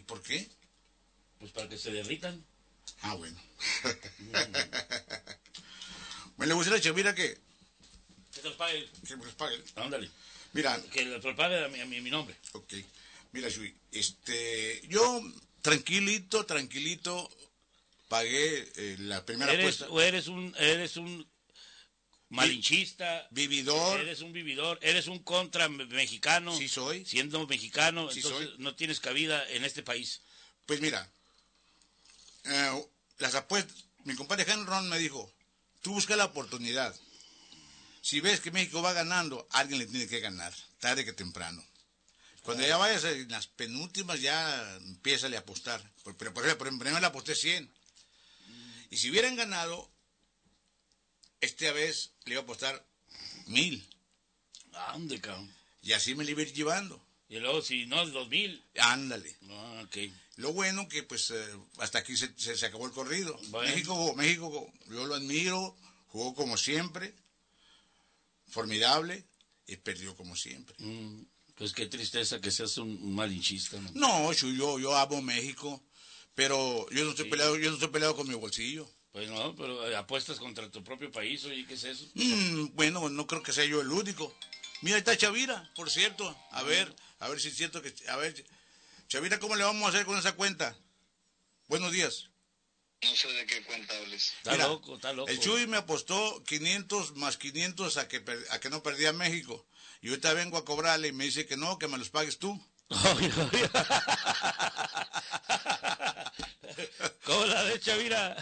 por qué? Pues para que se derritan. Ah, bueno. Me le gustaría a Chavira que Que te pague. me los pague. Ándale. Mira. Que le propague a mi nombre. Ok. Mira, Chuy, yo tranquilito, pagué la primera apuesta. Eres un malinchista, vividor. Eres un vividor, eres un contra mexicano. Sí soy. Siendo mexicano, Sí entonces soy. no tienes cabida en este país. Pues mira, las apuestas, mi compadre Henron me dijo, tú busca la oportunidad. Si ves que México va ganando, alguien le tiene que ganar, tarde que temprano. Cuando ya vayas en las penúltimas, ya empieza a apostar. Pero por ejemplo, en primera le aposté 100. Y si hubieran ganado, esta vez le iba a apostar 1000. ¿Dónde, cabrón? Y así me le iba a ir llevando. Y luego, si no, 2000. Ándale. Ah, ok. Lo bueno que, pues, hasta aquí se acabó el corrido. Bueno. México, yo lo admiro, jugó como siempre, formidable, y perdió como siempre. Pues qué tristeza que seas un malinchista, ¿no? No, yo amo México, pero yo no estoy peleado con mi bolsillo. Pues no, pero apuestas contra tu propio país, oye, ¿qué es eso? Bueno, no creo que sea yo el único. Mira, ahí está Chavira, por cierto. A ver si es cierto que... A ver, Chavira, ¿cómo le vamos a hacer con esa cuenta? Buenos días. No sé de qué cuenta hables. Está loco. El Chuy me apostó 500 más 500 a que no perdía México. Y ahorita vengo a cobrarle y me dice que no, que me los pagues tú. ¿Cómo la de Chavira?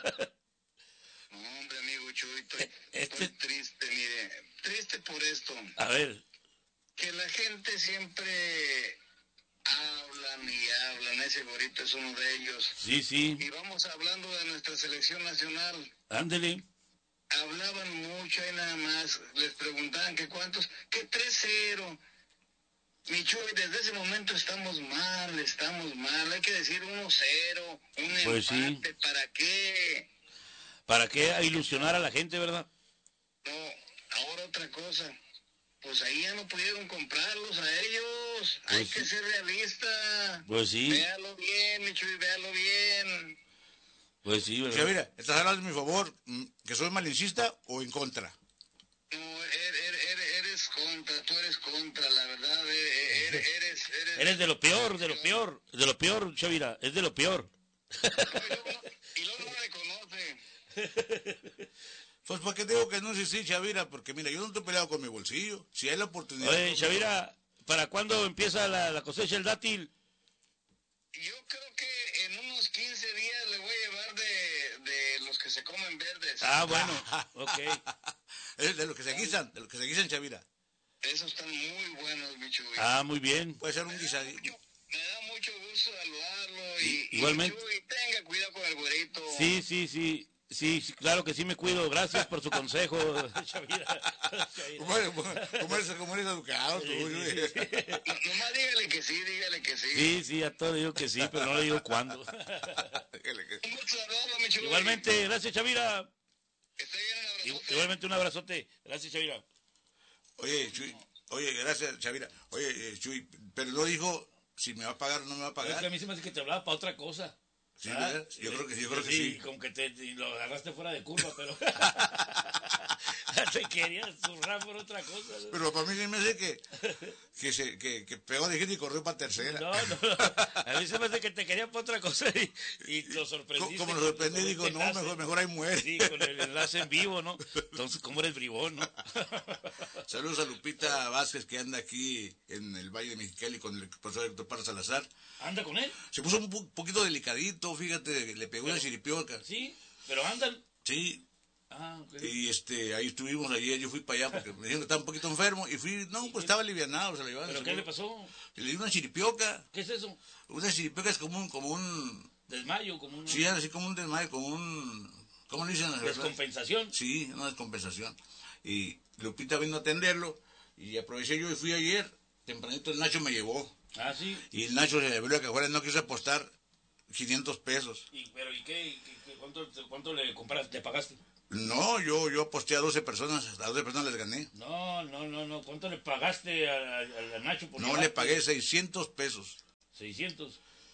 No, hombre, amigo Chuy, estoy triste, mire. Triste por esto. A ver. Que la gente siempre hablan y hablan. Ese gorito es uno de ellos. Sí. Y vamos hablando de nuestra selección nacional. Ándele. Hablaban mucho y nada más. Les preguntaban que cuántos. Que 3-0. Mi Chuy, desde ese momento estamos mal. Hay que decir 1-0, un pues empate. Sí. ¿Para qué? ¿Para qué? A ilusionar a la gente, ¿verdad? No, ahora otra cosa. Pues ahí ya no pudieron comprarlos a ellos. Pues hay que ser realista. Pues sí. Véalo bien, mi Chuy, véalo bien. Pues sí, ¿verdad? Chavira, ¿estás hablando de mi favor? ¿Que soy malincista o en contra? No, eres contra, tú eres contra, la verdad. Eres de lo peor, Chavira, es de lo peor. Y luego no reconoce. Pues ¿para qué digo que no sé si Chavira? Porque mira, yo no estoy peleado con mi bolsillo. Si hay la oportunidad... Oye, Chavira, ¿para cuándo empieza la cosecha del dátil? Yo creo que en unos 15 días le voy a llevar de los que se comen verdes. Ah, bueno, ok. De los que se guisan, Chavira. Esos están muy buenos, mi Chuy. Ah, muy bien. Puede ser un guisadito. Me da mucho gusto saludarlo igualmente. Y tenga cuidado con el güerito. Sí, claro que sí me cuido. Gracias por su consejo, Chavira. ¿Cómo eres educado tú? Nomás dígale que sí. Sí, a todo digo que sí, pero no le digo cuándo. Mucho saludo, mi Chuy. Igualmente, gracias, Chavira. Está bien, un abrazote. Igualmente un abrazote. Gracias, Chavira. Oye, Chuy, gracias, Chavira. Oye, Chuy, pero no dijo si me va a pagar o no me va a pagar. Es que a mí se me hace que te hablaba para otra cosa. Sí, ¿verdad? Yo creo que sí. Como que te lo agarraste fuera de curva, pero te querías zurrar por otra cosa, ¿no? Pero para mí se me hace que pegó de gente y corrió para tercera. No. A mí se me hace que te quería para otra cosa y lo sorprendiste. Como lo sorprendí, digo, no, mejor ahí muere. Sí, con el enlace en vivo, ¿no? Entonces, ¿cómo eres bribón, no? Saludos a Lupita Vázquez, que anda aquí en el Valle de Mexicali con el profesor Héctor Parra Salazar. ¿Anda con él? Se puso un poquito delicadito, fíjate, le pegó una chiripioca. Sí, pero andan. Sí. Ah, ok. Y ahí estuvimos ayer, yo fui para allá porque me dijeron que estaba un poquito enfermo y fui, no, pues estaba alivianado, se lo llevaban. ¿Pero qué le pasó? Le dio una chiripioca. ¿Qué es eso? Una chiripioca es como un... ¿Desmayo? Como un... Sí, así como un desmayo, como un... ¿Cómo le dicen? ¿Descompensación? Sí, una descompensación. Y Lupita vino a atenderlo y aproveché yo y fui ayer, tempranito el Nacho me llevó. Ah, sí. Y el Nacho se le abrió la cajuela, no quiso apostar 500 pesos. ¿Y qué? ¿Cuánto le compraste? ¿Le pagaste? No, yo aposté a 12 personas, a 12 personas les gané. No. ¿Cuánto le pagaste a Nacho por No, le pagué 600 pesos. 600.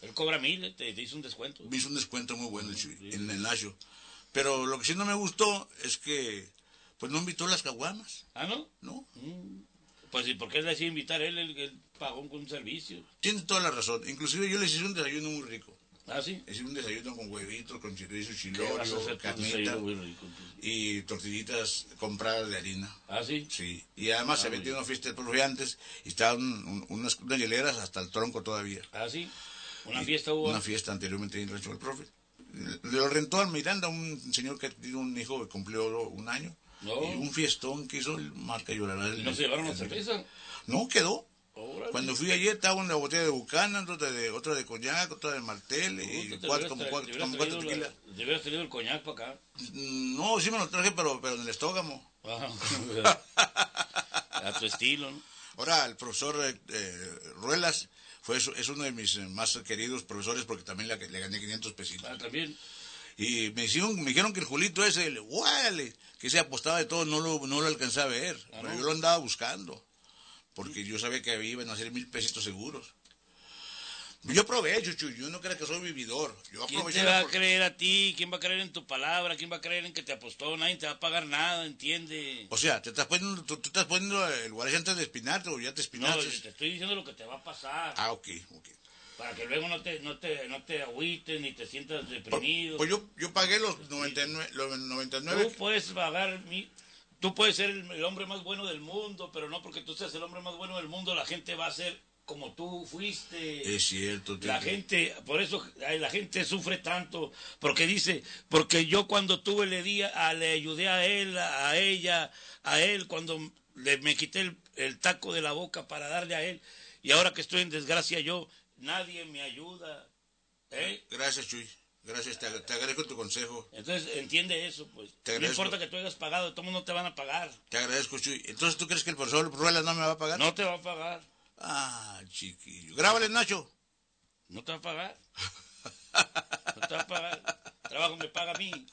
Él cobra 1,000, te hizo un descuento. Me hizo un descuento muy bueno el Chuy, en el Nacho. Pero lo que sí no me gustó es que, pues no invitó las caguamas. ¿Ah, no? No. Pues, ¿y por qué le decía invitar él? Él pagó con un servicio. Tiene toda la razón. Inclusive yo les hice un desayuno muy rico. ¿Ah, sí? Hice un desayuno con huevitos, con chorizo, ¿Qué vas a chilorio, hacer con un carnita desayuno muy rico? y tortillitas compradas de harina. ¿Ah, sí? Sí. Y además se metió una fiesta de profe antes y estaban unas hieleras hasta el tronco todavía. ¿Ah, sí? ¿Una fiesta hubo? Una fiesta anteriormente en el rancho del profe. Lo rentó al Miranda, un señor que tiene un hijo que cumplió 1 año. No. Y un fiestón que hizo el marca llorará. ¿Y no se llevaron la cerveza? No, quedó. Órale. Cuando fui ayer estaba una botella de Buchanan, otra de coñac, otra de Martel y cuatro tequilas. Te hubieras tenido el coñac para acá. No, sí me lo traje, pero en el estómago. A tu estilo, ¿no? Ahora, el profesor Ruelas es uno de mis más queridos profesores porque también le gané 500 pesitos. Ah, también. Y me dijeron que el Julito ese, que se apostaba de todo, no lo alcancé a ver. Pero ¿no? yo lo andaba buscando. Porque yo sabía que iban a ser 1,000 pesitos seguros. Yo aprovecho, Chuy, yo no creo que soy vividor. ¿Quién te va a creer a ti? ¿Quién va a creer en tu palabra? ¿Quién va a creer en que te apostó? Nadie te va a pagar nada, ¿entiende? O sea, tú estás poniendo el guarache antes de espinarte o ya te espinaste. No, te estoy diciendo lo que te va a pasar. Ah, ok. Para que luego no te agüites ni te sientas deprimido. Pues yo pagué los 99. Tú puedes ser el hombre más bueno del mundo, pero no porque tú seas el hombre más bueno del mundo, la gente va a ser como tú fuiste. Es cierto. La gente, por eso la gente sufre tanto, porque yo cuando tuve le ayudé a él, a ella, a él, cuando me quité el taco de la boca para darle a él, y ahora que estoy en desgracia nadie me ayuda. Gracias, Chuy. Gracias, te agradezco tu consejo. Entonces, entiende eso, pues. No importa que tú hayas pagado, todo el mundo te van a pagar. Te agradezco, Chuy. Entonces, ¿tú crees que el profesor Ruelas no me va a pagar? No te va a pagar. Ah, chiquillo. Grábale, Nacho. No te va a pagar. No te va a pagar. El trabajo me paga a mí.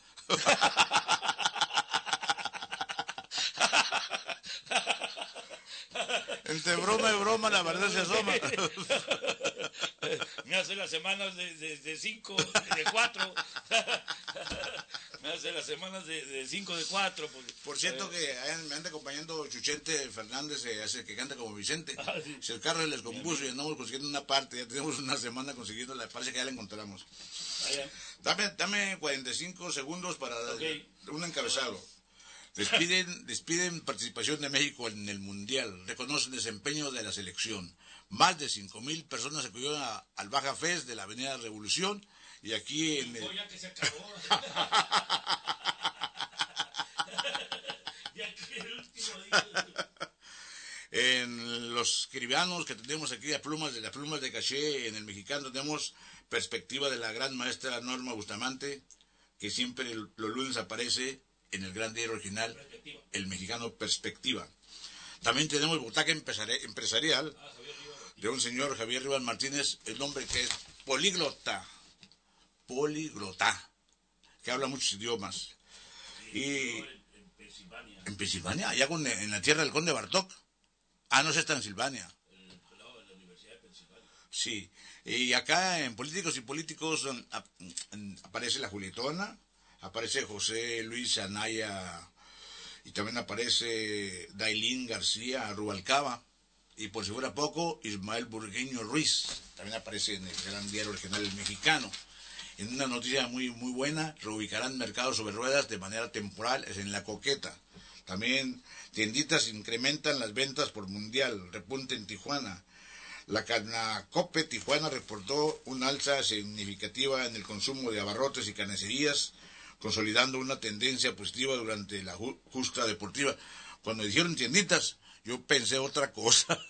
Entre broma y broma, la verdad se asoma. Me hace las semanas de 5, de 4. Me hace las semanas de 5, de 4. Por cierto que me anda acompañando Chuchente Fernández, que canta como Vicente. Sí. Si el carro se les compuso y andamos consiguiendo una parte, ya tenemos una semana consiguiéndola, parece que ya la encontramos. Dame 45 segundos para un encabezado. Despiden participación de México en el Mundial, reconocen desempeño de la selección. Más de 5,000 personas acudieron al Baja Fest de la Avenida Revolución y aquí en el... Ya que se acabó. Ya que el último día. En los escribanos que tenemos aquí las plumas de caché, en el mexicano tenemos perspectiva de la gran maestra Norma Bustamante, que siempre los lunes aparece en el gran diario original, el mexicano Perspectiva. También tenemos butaca empresarial de un señor Javier Rivas Martínez, el hombre que es políglota, que habla muchos idiomas. Y en Pensilvania, allá en la tierra del conde Bartók. Ah, no, está en Silvania. La Universidad de Pensilvania. Sí, y acá en Políticos y Políticos aparece la Julietona, aparece José Luis Anaya, y también aparece Dailín García Rubalcaba, y por si fuera poco, Ismael Burgueño Ruiz, también aparece en el gran diario regional El Mexicano. En una noticia muy, muy buena, reubicarán mercados sobre ruedas de manera temporal en La Coqueta. También tienditas incrementan las ventas por mundial, repunte en Tijuana. La Canacope Tijuana reportó una alza significativa en el consumo de abarrotes y carnicerías, consolidando una tendencia positiva durante la justa deportiva. Cuando dijeron tienditas, yo pensé otra cosa.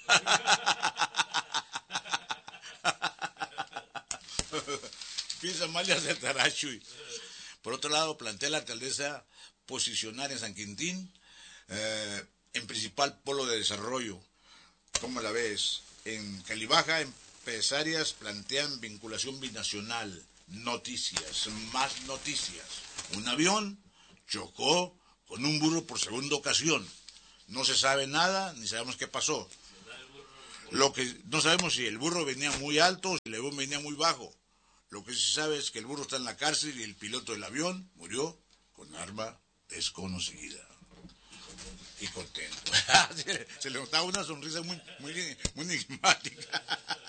Piensa mal y acertará, Chuy. Por otro lado, plantea la alcaldesa posicionar en San Quintín en principal polo de desarrollo. ¿Cómo la ves? En Calibaja, empresarias plantean vinculación binacional. Noticias, más noticias. Un avión chocó con un burro por segunda ocasión. No se sabe nada, ni sabemos qué pasó. Lo que no sabemos si el burro venía muy alto o si el avión venía muy bajo. Lo que sí se sabe es que el burro está en la cárcel y el piloto del avión murió con arma desconocida. Y contento. Se le notaba una sonrisa muy enigmática.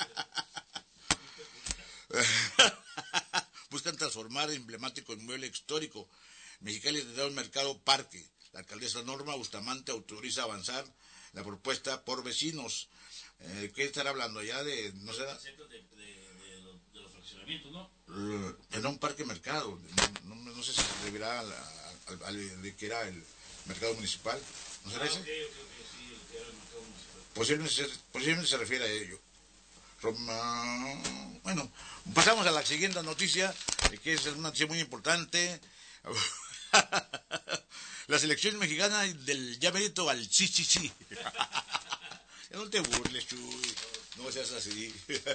Buscan transformar el emblemático inmueble histórico. Mexicali tendrá un mercado parque. La alcaldesa Norma Bustamante autoriza avanzar la propuesta por vecinos. ¿Qué estará hablando ya de, no sé? De los fraccionamientos, ¿no? Era un parque mercado. No sé si se referirá al que era el mercado municipal. ¿No será ese? Sí, que era el mercado municipal. Posiblemente se refiere a ello. Bueno, pasamos a la siguiente noticia, que es una noticia muy importante. La selección mexicana del llamerito al sí. No te burles, Chuy. No seas así.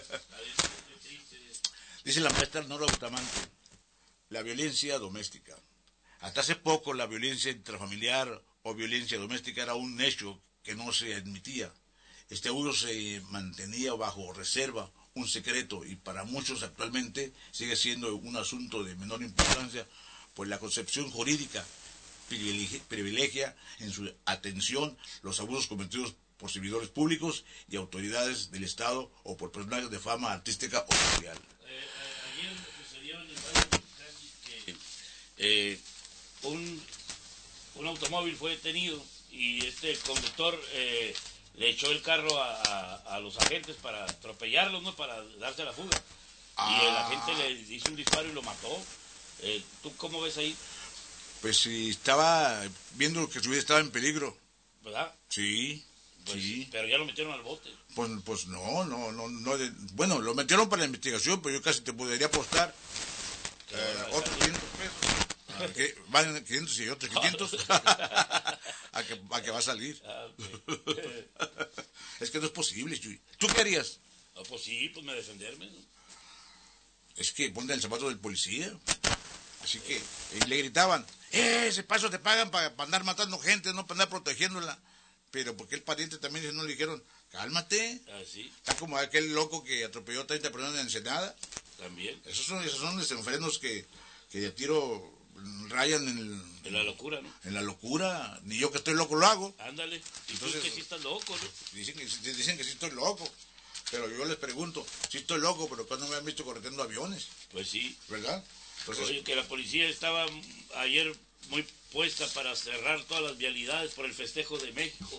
Dice la maestra Nora Bustamante, la violencia doméstica. Hasta hace poco la violencia intrafamiliar o violencia doméstica era un hecho que no se admitía. Este abuso se mantenía bajo reserva, un secreto, y para muchos actualmente sigue siendo un asunto de menor importancia, pues la concepción jurídica privilegia en su atención los abusos cometidos por servidores públicos y autoridades del Estado o por personajes de fama artística o social. Ayer sucedió en el Valle de Mexicali que un automóvil fue detenido y este conductor le echó el carro a los agentes para atropellarlos, ¿no? Para darse a la fuga. Y el agente le hizo un disparo y lo mató. ¿Tú cómo ves ahí? Pues sí, estaba viendo que su vida estaba en peligro. ¿Verdad? Sí, Pues, sí. pero ya lo metieron al bote. Pues no. Bueno, lo metieron para la investigación, pero yo casi te podría apostar otros 500 pesos. Que van 500 y otros 500 a que va a salir. Okay. Es que no es posible, Chuy. ¿Tú qué harías? Pues sí, pues me defenderme, ¿no? Es que ponte el zapato del policía. Así que y le gritaban, ese paso te pagan para andar matando gente, no para andar protegiéndola. Pero porque el pariente también no le dijeron, cálmate. Sí. Está como aquel loco que atropelló a 30 personas en Ensenada. También. Esos son desenfrenos que de tiro rayan en la locura, ¿no? En la locura. Ni yo que estoy loco lo hago. Ándale. Y entonces, tú que sí estás loco, ¿no? Dicen que sí estoy loco. Pero yo les pregunto, sí estoy loco, pero cuando me han visto corriendo aviones. Pues sí. ¿Verdad? Entonces, oye, que la policía estaba ayer muy puesta para cerrar todas las vialidades por el festejo de México.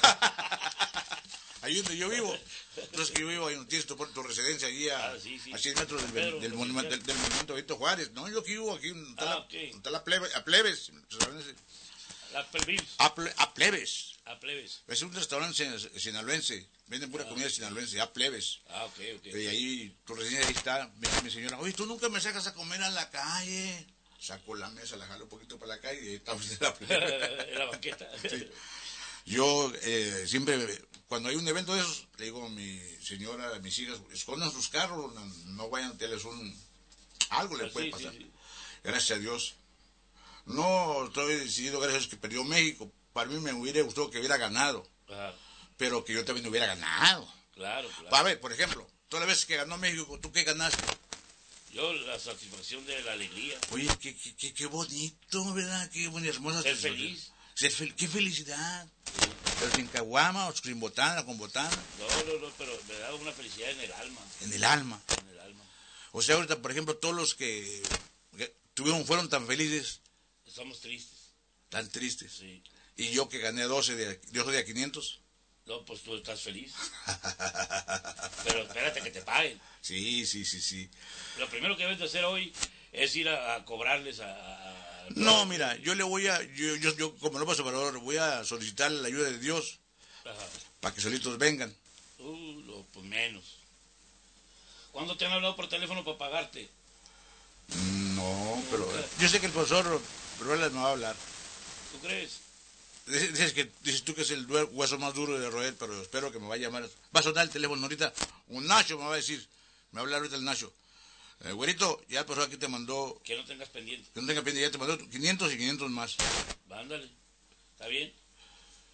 Ahí donde yo vivo. Entonces que yo vivo, ahí tienes tu residencia allí a 100 metros del monumento Benito Juárez. No, yo aquí vivo, aquí está la plebe, a Plebes. A Plebes. A Plebes. Es un restaurante sinaloense. Venden pura comida sinaloense, a Plebes. Ok. Y ahí, tu residencia ahí está. Mi señora, oye, tú nunca me sacas a comer a la calle. Saco la mesa, la jalo un poquito para la calle y ahí estamos en la Plebes. En la banqueta. Sí. Yo siempre, cuando hay un evento de esos, le digo a mi señora, a mis hijas, escondan sus carros, no vayan a tenerles algo les puede pasar. Sí. Gracias a Dios. No estoy decidido, gracias a Dios, que perdió México. Para mí me hubiera gustado que hubiera ganado. Ajá. Pero que yo también hubiera ganado. Claro. A ver, por ejemplo, todas las veces que ganó México, ¿tú qué ganaste? Yo, la satisfacción de la alegría. Oye, qué bonito, ¿verdad? Qué bonita, hermosa. Ser feliz. Qué felicidad. Pero sin caguama o sin botana, con botana. No, pero me da una felicidad en el alma. En el alma. En el alma. O sea, ahorita, por ejemplo, todos los que fueron tan felices. Somos tristes. Tan tristes. Sí. Y yo que gané 12 yo soy de a 500. No, pues tú estás feliz. Pero espérate que te paguen. Sí. Lo primero que debes de hacer hoy es ir a cobrarles No, mira, yo le voy a, yo como López Obrador, voy a solicitar la ayuda de Dios. Ajá. Para que solitos vengan. Pues menos. ¿Cuándo te han hablado por teléfono para pagarte? No, pero yo sé que el profesor Ruelas me va a hablar. ¿Tú crees? Dices tú que es el hueso más duro de roer, pero espero que me va a llamar. Va a sonar el teléfono ahorita. Un Nacho me va a decir. Me va a hablar ahorita el Nacho. Güerito, ya el profesor aquí te mandó. Que no tengas pendiente. Ya te mandó 500 y 500 más. Ándale. ¿Está bien?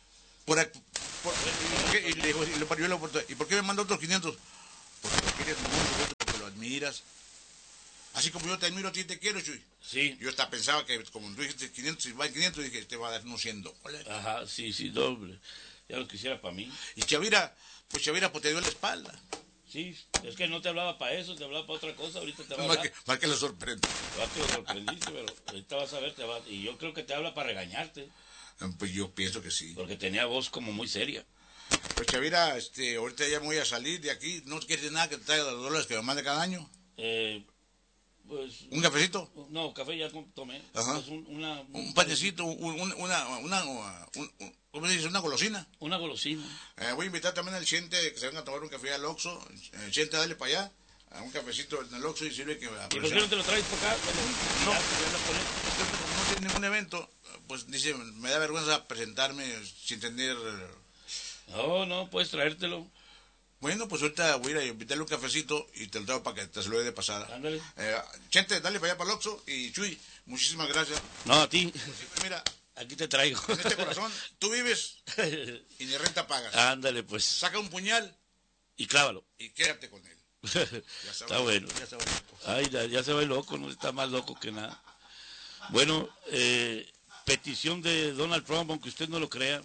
Y le digo, ¿y por qué me mandó otros 500? Porque lo quieres mucho, porque lo admiras. Así como yo te admiro, a ti te quiero, Chuy. Sí. Yo hasta pensaba que, como tú dijiste 500, y va en 500, dije, te va a dar unos 100 dólares. Ajá, sí, doble. Ya lo quisiera para mí. Y Chavira, pues te dio la espalda. Sí, es que no te hablaba para eso, te hablaba para otra cosa, ahorita te va a hablar. Más que lo sorprende. Más que lo sorprendiste, pero ahorita vas a ver, y yo creo que te habla para regañarte. Pues yo pienso que sí. Porque tenía voz como muy seria. Pues Chavira, ahorita ya me voy a salir de aquí. ¿No quieres decir nada que te traiga los dólares que me mande cada año? Pues... ¿Un cafecito? No, café ya tomé. Ajá. Pues un panecito, ¿cómo se dice? Una golosina. Una golosina. Voy a invitar también al Chente que se venga a tomar un café al Oxxo. Chente, dale para allá. A un cafecito en el Oxxo y sirve que... ¿Y por qué no te lo traes por acá? No, como no tiene ningún evento, pues dice, me da vergüenza presentarme sin tener... No, puedes traértelo. Bueno, pues ahorita voy a ir a invitarle un cafecito y te lo traigo para que te se lo dé de pasada. Ándale. Chente, dale para allá para el Oxxo. Y Chuy, muchísimas gracias. No, a ti. Pues, mira, aquí te traigo. En este corazón, tú vives y ni renta pagas. Ándale, pues. Saca un puñal y clávalo. Y quédate con él. Está bueno. Ya se va loco. Ay, ya se va loco, no está más loco que nada. Bueno, petición de Donald Trump, aunque usted no lo crea.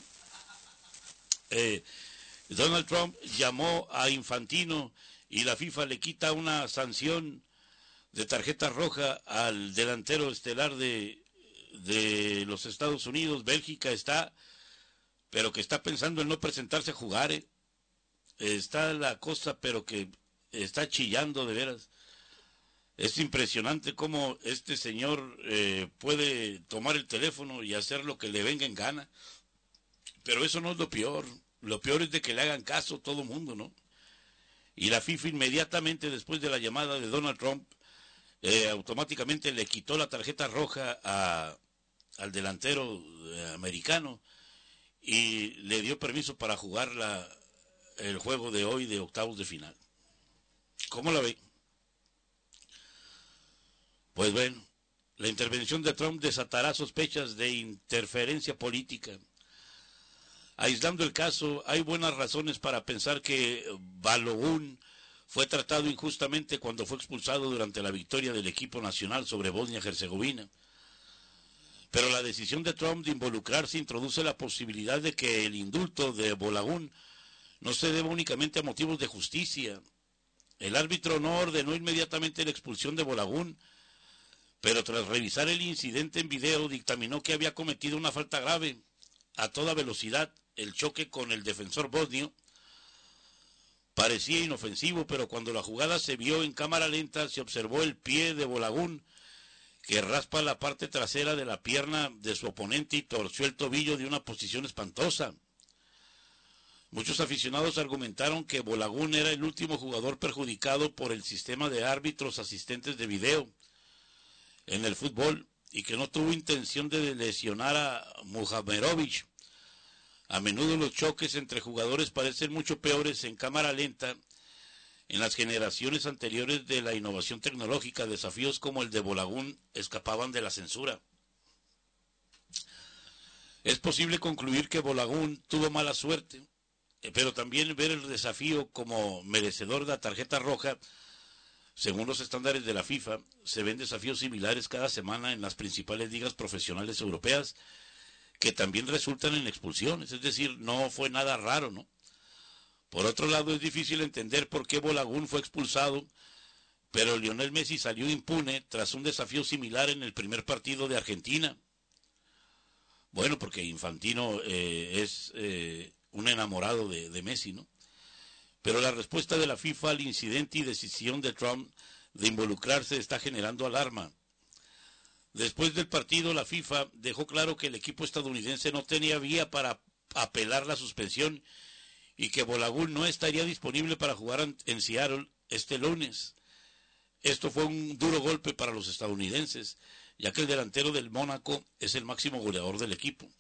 Donald Trump llamó a Infantino y la FIFA le quita una sanción de tarjeta roja al delantero estelar de los Estados Unidos. Bélgica está, pero que está pensando en no presentarse a jugar. Está la cosa, pero que está chillando de veras. Es impresionante cómo este señor puede tomar el teléfono y hacer lo que le venga en gana. Pero eso no es lo peor. Lo peor es de que le hagan caso todo el mundo, ¿no? Y la FIFA inmediatamente después de la llamada de Donald Trump, automáticamente le quitó la tarjeta roja al delantero americano y le dio permiso para jugar el juego de hoy de octavos de final. ¿Cómo la ve? Pues bueno, la intervención de Trump desatará sospechas de interferencia política. Aislando el caso, hay buenas razones para pensar que Balogun fue tratado injustamente cuando fue expulsado durante la victoria del equipo nacional sobre Bosnia-Herzegovina. Pero la decisión de Trump de involucrarse introduce la posibilidad de que el indulto de Balogun no se deba únicamente a motivos de justicia. El árbitro no ordenó inmediatamente la expulsión de Balogun, pero tras revisar el incidente en video dictaminó que había cometido una falta grave. A toda velocidad, el choque con el defensor bosnio parecía inofensivo, pero cuando la jugada se vio en cámara lenta, se observó el pie de Balogun que raspa la parte trasera de la pierna de su oponente y torció el tobillo de una posición espantosa. Muchos aficionados argumentaron que Balogun era el último jugador perjudicado por el sistema de árbitros asistentes de video en el fútbol y que no tuvo intención de lesionar a Muhamerovic. A menudo los choques entre jugadores parecen mucho peores en cámara lenta. En las generaciones anteriores de la innovación tecnológica, desafíos como el de Balogun escapaban de la censura. Es posible concluir que Balogun tuvo mala suerte, pero también ver el desafío como merecedor de la tarjeta roja. Según los estándares de la FIFA, se ven desafíos similares cada semana en las principales ligas profesionales europeas, que también resultan en expulsiones, es decir, no fue nada raro, ¿no? Por otro lado, es difícil entender por qué Balogun fue expulsado, pero Lionel Messi salió impune tras un desafío similar en el primer partido de Argentina. Bueno, porque Infantino es un enamorado de Messi, ¿no? Pero la respuesta de la FIFA al incidente y decisión de Trump de involucrarse está generando alarma. Después del partido, la FIFA dejó claro que el equipo estadounidense no tenía vía para apelar la suspensión y que Balogun no estaría disponible para jugar en Seattle este lunes. Esto fue un duro golpe para los estadounidenses, ya que el delantero del Mónaco es el máximo goleador del equipo.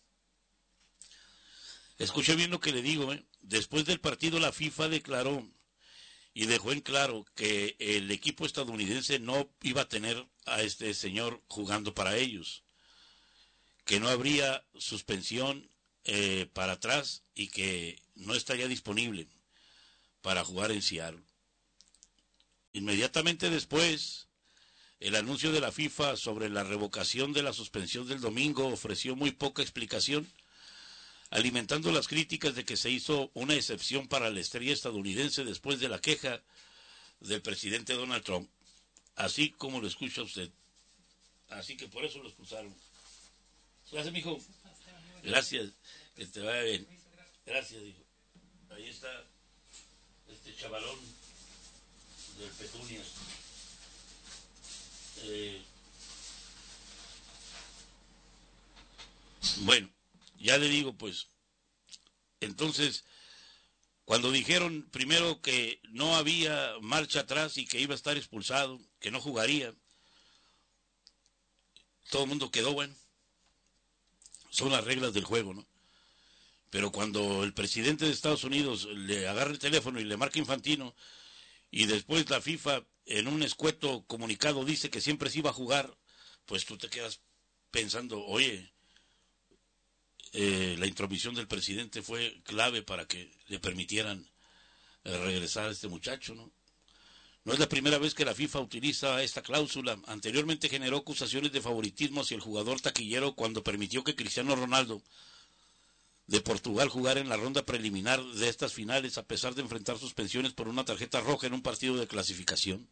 Escuche bien lo que le digo, Después del partido, la FIFA declaró y dejó en claro que el equipo estadounidense no iba a tener a este señor jugando para ellos, que no habría suspensión para atrás y que no estaría disponible para jugar en Seattle. Inmediatamente después, el anuncio de la FIFA sobre la revocación de la suspensión del domingo ofreció muy poca explicación, alimentando las críticas de que se hizo una excepción para la estrella estadounidense después de la queja del presidente Donald Trump, así como lo escucha usted. Así que por eso lo expulsaron. Gracias, mijo. Gracias, que te vaya bien. Gracias, dijo. Ahí está este chavalón del Petunias. Bueno, ya le digo, pues, entonces, cuando dijeron primero que no había marcha atrás y que iba a estar expulsado, que no jugaría, todo el mundo quedó, bueno, son las reglas del juego, ¿no? Pero cuando el presidente de Estados Unidos le agarra el teléfono y le marca Infantino, y después la FIFA en un escueto comunicado dice que siempre se iba a jugar, pues tú te quedas pensando, oye, la intromisión del presidente fue clave para que le permitieran regresar a este muchacho, ¿no? No es la primera vez que la FIFA utiliza esta cláusula. Anteriormente generó acusaciones de favoritismo hacia el jugador taquillero cuando permitió que Cristiano Ronaldo de Portugal jugara en la ronda preliminar de estas finales a pesar de enfrentar suspensiones por una tarjeta roja en un partido de clasificación.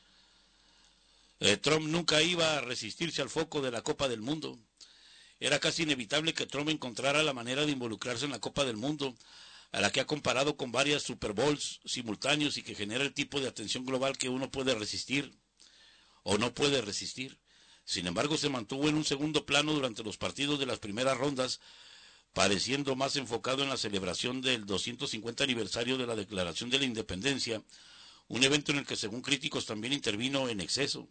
Trump nunca iba a resistirse al foco de la Copa del Mundo. Era casi inevitable que Trump encontrara la manera de involucrarse en la Copa del Mundo, a la que ha comparado con varias Super Bowls simultáneos y que genera el tipo de atención global que uno puede resistir o no puede resistir. Sin embargo, se mantuvo en un segundo plano durante los partidos de las primeras rondas, pareciendo más enfocado en la celebración del 250 aniversario de la Declaración de la Independencia, un evento en el que según críticos también intervino en exceso.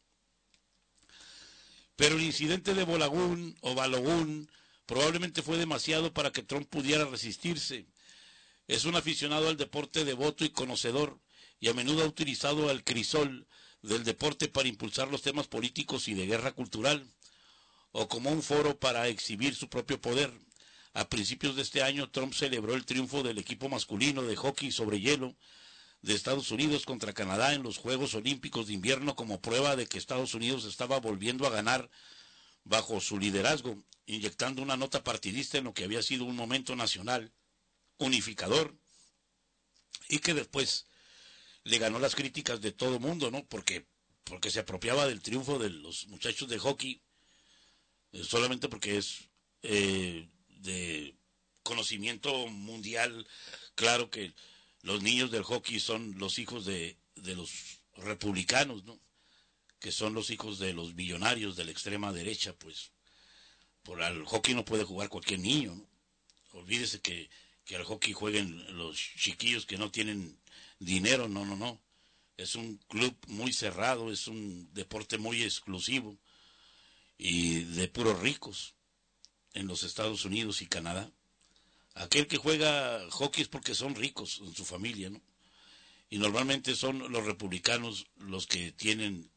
Pero el incidente de Balogun probablemente fue demasiado para que Trump pudiera resistirse. Es un aficionado al deporte devoto y conocedor, y a menudo ha utilizado el crisol del deporte para impulsar los temas políticos y de guerra cultural, o como un foro para exhibir su propio poder. A principios de este año, Trump celebró el triunfo del equipo masculino de hockey sobre hielo de Estados Unidos contra Canadá en los Juegos Olímpicos de Invierno como prueba de que Estados Unidos estaba volviendo a ganar bajo su liderazgo, inyectando una nota partidista en lo que había sido un momento nacional unificador y que después le ganó las críticas de todo mundo, ¿no? Porque se apropiaba del triunfo de los muchachos de hockey, solamente porque es de conocimiento mundial, claro que los niños del hockey son los hijos de los republicanos, ¿no? Que son los hijos de los millonarios de la extrema derecha, pues por el hockey no puede jugar cualquier niño, ¿no? Olvídese que al hockey jueguen los chiquillos que no tienen dinero, no. Es un club muy cerrado, es un deporte muy exclusivo y de puros ricos en los Estados Unidos y Canadá. Aquel que juega hockey es porque son ricos en su familia, ¿no? Y normalmente son los republicanos los que tienen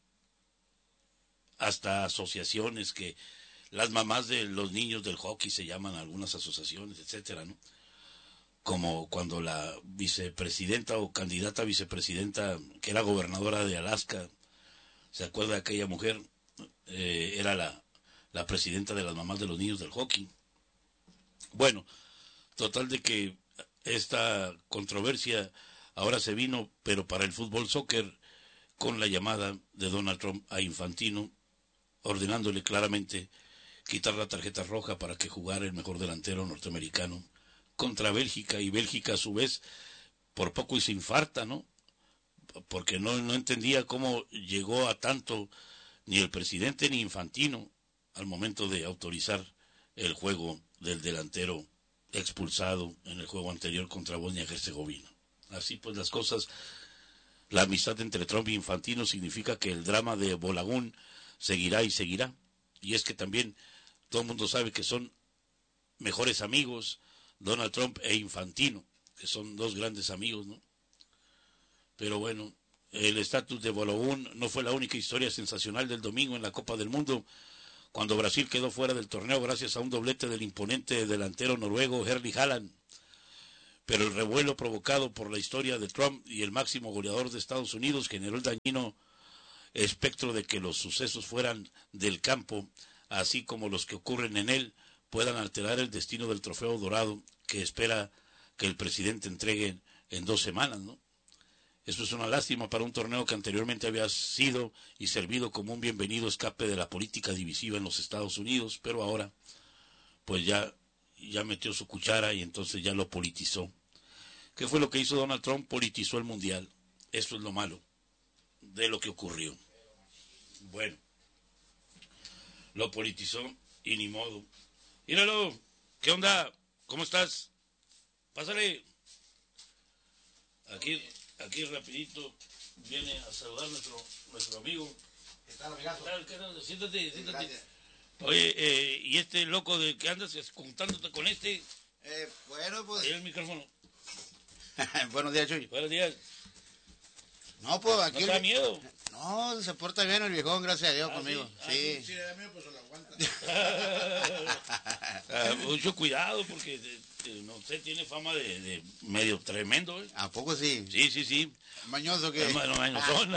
hasta asociaciones que las mamás de los niños del hockey se llaman algunas asociaciones, etcétera, ¿no? Como cuando la vicepresidenta o candidata a vicepresidenta, que era gobernadora de Alaska, ¿se acuerda de aquella mujer? Era la presidenta de las mamás de los niños del hockey. Bueno, total de que esta controversia ahora se vino, pero para el fútbol soccer, con la llamada de Donald Trump a Infantino, ordenándole claramente quitar la tarjeta roja para que jugara el mejor delantero norteamericano contra Bélgica, y Bélgica a su vez por poco y se infarta, ¿no? Porque no entendía cómo llegó a tanto ni el presidente ni Infantino al momento de autorizar el juego del delantero expulsado en el juego anterior contra Bosnia-Herzegovina. Así pues las cosas, la amistad entre Trump y Infantino significa que el drama de Balogun seguirá y seguirá. Y es que también todo el mundo sabe que son mejores amigos, Donald Trump e Infantino, que son dos grandes amigos, ¿no? Pero bueno, el estatus de Balogun no fue la única historia sensacional del domingo en la Copa del Mundo, cuando Brasil quedó fuera del torneo gracias a un doblete del imponente delantero noruego Erling Haaland. Pero el revuelo provocado por la historia de Trump y el máximo goleador de Estados Unidos generó el dañino espectro de que los sucesos fueran del campo, así como los que ocurren en él, puedan alterar el destino del trofeo dorado que espera que el presidente entregue en 2 semanas, ¿no? Eso es una lástima para un torneo que anteriormente había sido y servido como un bienvenido escape de la política divisiva en los Estados Unidos, pero ahora pues ya metió su cuchara y entonces ya lo politizó. ¿Qué fue lo que hizo Donald Trump? Politizó el mundial. Eso es lo malo de lo que ocurrió. Bueno, lo politizó y ni modo. Míralo, ¿qué onda? ¿Cómo estás? Pásale. Aquí rapidito viene a saludar nuestro amigo. ¿Qué tal, amigazo? ¿Qué tal? Siéntate. Gracias. Oye, ¿y este loco de que andas juntándote con este? Bueno, pues... Ahí el micrófono. Buenos días, Chuy. Buenos días. No, pues aquí... ¿No te da miedo? No, se porta bien el viejón, gracias a Dios, conmigo. Sí. Sí. da miedo, pues se lo aguanta. Mucho cuidado porque, no sé, tiene fama de medio tremendo, ¿eh? ¿A poco sí? Sí. ¿Mañoso qué? Mañosón.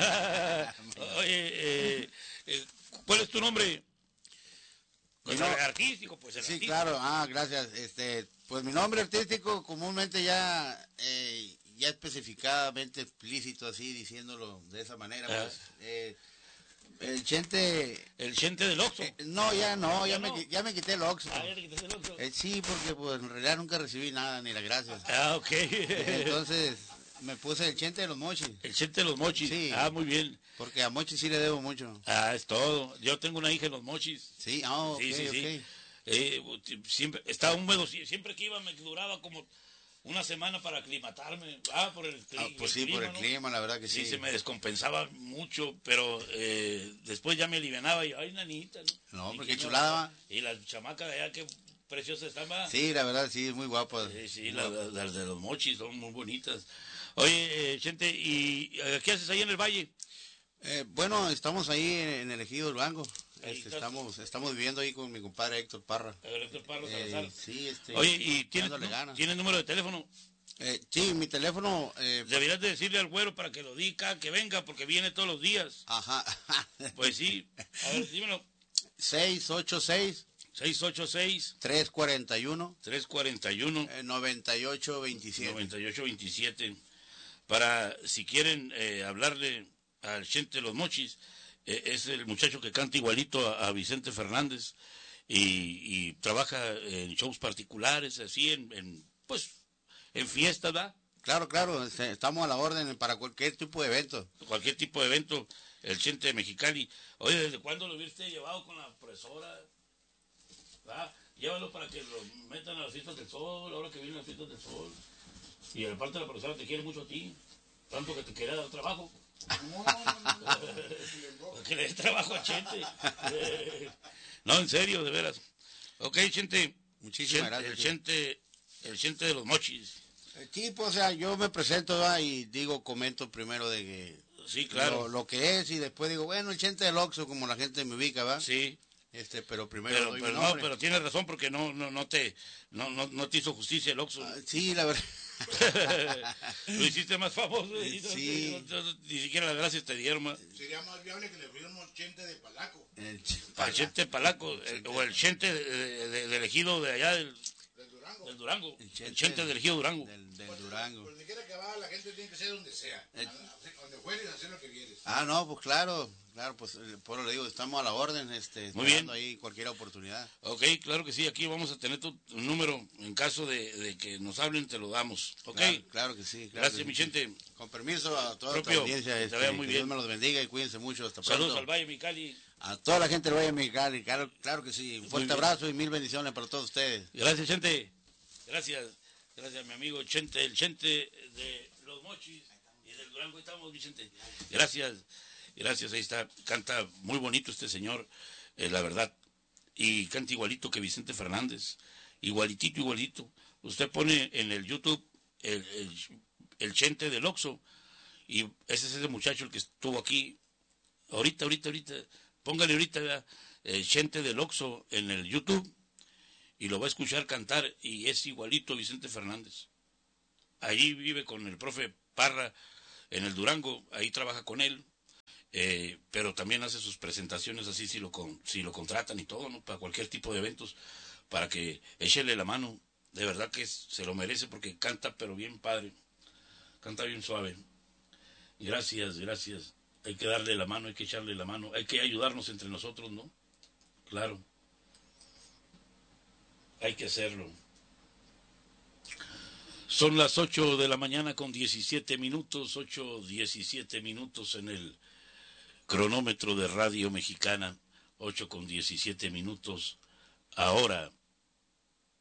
Oye, ¿cuál es tu nombre? Pues No. Artístico, pues el Sí, artístico. claro, gracias. Pues mi nombre artístico comúnmente ya especificadamente explícito así, diciéndolo de esa manera, pues, el Chente... El Chente del Oxxo. ya no. ya me quité el Oxxo. Ya te quitaste el Oxxo. Sí, porque pues en realidad nunca recibí nada, ni las gracias. Ok. Entonces me puse el Chente de los Mochis. El Chente de los Mochis. Sí. Muy bien. Porque a Mochis sí le debo mucho. Es todo. Yo tengo una hija en los Mochis. Sí, okay, sí. Siempre estaba húmedo, siempre que iba me duraba como una semana para aclimatarme. Por el clima. Pues sí, por el clima, la verdad que sí. Sí, se me descompensaba mucho, pero después ya me alivianaba y, ay, nanita. No, porque chulada. Y la chamaca de allá, qué preciosa estaba. Sí, la verdad, sí, es muy guapa. Sí, las de los Mochis son muy bonitas. Oye, Chente, ¿y qué haces ahí en el valle? Bueno, estamos ahí en el ejido del Durango. Estamos viviendo ahí con mi compadre Héctor Parra. Héctor Parra Salazar. Sí, Oye, ¿y tienes número de teléfono? Sí, mi teléfono... Deberías de decirle al güero para que lo diga, que venga, porque viene todos los días. Ajá. Pues sí. A ver, dímelo. 686... 686 341 9827 9827. Para si quieren hablarle al Chente de los Mochis, es el muchacho que canta igualito a Vicente Fernández y trabaja en shows particulares, así en fiestas, ¿verdad? Claro, estamos a la orden para cualquier tipo de evento. Cualquier tipo de evento, el Chente de Mexicali. Oye, ¿desde cuándo lo viste llevado con la impresora? ¿Va? Llévalo para que lo metan a las fiestas del sol, ahora que vienen las fiestas del sol. Y aparte la profesora te quiere mucho a ti, tanto que te quiere dar trabajo. No. Que le dé trabajo a Chente. No, en serio, de veras. Ok, Chente. Muchísimas gracias. El Chente de los Mochis. Sí, pues, o sea, yo me presento y comento primero de que... Sí, claro. Lo que es y después digo, bueno, el Chente del Oxxo, como la gente me ubica, ¿va? Sí. Pero primero doy mi nombre. No, pero tienes razón porque no te hizo justicia el Oxxo. Sí, la verdad. Lo hiciste más famoso. Sí. Ni siquiera las gracias te dieron más. Sería más viable que le pudiéramos Chente de Palaco. El Chente Palaco, o el Chente del ejido de allá del Durango. El Chente del ejido Durango. Del Durango. Donde quiera que va, la gente tiene que ser donde sea. Donde fueres, hacer lo que quieres. No, pues claro, pues por lo le digo, estamos a la orden, muy bien, ahí cualquier oportunidad. Ok, claro que sí, aquí vamos a tener tu número, en caso de que nos hablen, te lo damos. Ok. Claro que sí. Gracias, mi Chente. Con permiso a toda la audiencia, te vea muy que bien. Dios me los bendiga y cuídense mucho, hasta pronto. Saludos al Valle Mexicali. A toda la gente del Valle Mexicali, claro que sí. Un fuerte abrazo y 1000 bendiciones para todos ustedes. Gracias, Chente. Gracias, mi amigo Chente, el Chente de los Mochis y del Durango. Estamos, Vicente. Gracias, ahí está. Canta muy bonito este señor, la verdad. Y canta igualito que Vicente Fernández. Igualitito. Usted pone en el YouTube el Chente del Oxxo y ese es ese muchacho el que estuvo aquí. Ahorita. Póngale ahorita, ¿verdad? Chente del Oxxo en el YouTube y lo va a escuchar cantar y es igualito a Vicente Fernández. Allí vive con el profe Parra en el Durango, ahí trabaja con él, pero también hace sus presentaciones así si lo contratan y todo, ¿no? Para cualquier tipo de eventos, para que échele la mano. De verdad que se lo merece porque canta pero bien padre, canta bien suave. Gracias. Hay que darle la mano, hay que echarle la mano, hay que ayudarnos entre nosotros, ¿no? Claro. Hay que hacerlo. Son las 8 de la mañana con 17 minutos, 8:17 en el cronómetro de Radio Mexicana, 8:17. Ahora